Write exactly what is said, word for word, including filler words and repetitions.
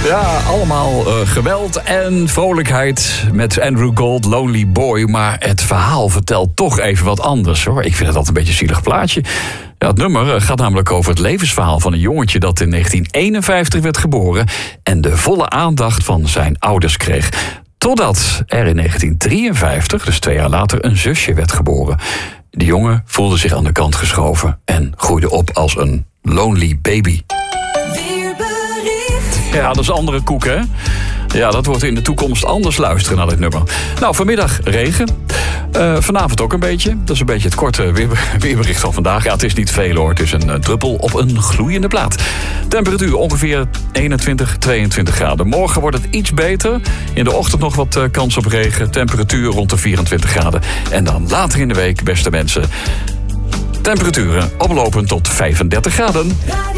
Ja, allemaal uh, geweld en vrolijkheid met Andrew Gold, Lonely Boy. Maar het verhaal vertelt toch even wat anders, hoor. Ik vind het altijd een beetje een zielig plaatje. Ja, het nummer gaat namelijk over het levensverhaal van een jongetje dat in negentien eenenvijftig werd geboren en de volle aandacht van zijn ouders kreeg. Totdat er in negentien drieënvijftig, dus twee jaar later, een zusje werd geboren. De jongen voelde zich aan de kant geschoven en groeide op als een lonely baby. Weerbericht. Ja, dat is andere koek, hè? Ja, dat wordt in de toekomst anders luisteren naar dit nummer. Nou, vanmiddag regen. Uh, vanavond ook een beetje. Dat is een beetje het korte weer, weerbericht van vandaag. Ja, het is niet veel, hoor. Het is een uh, druppel op een gloeiende plaat. Temperatuur ongeveer eenentwintig, tweeëntwintig graden. Morgen wordt het iets beter. In de ochtend nog wat uh, kans op regen. Temperatuur rond de vierentwintig graden. En dan later in de week, beste mensen, temperaturen oplopend tot vijfendertig graden.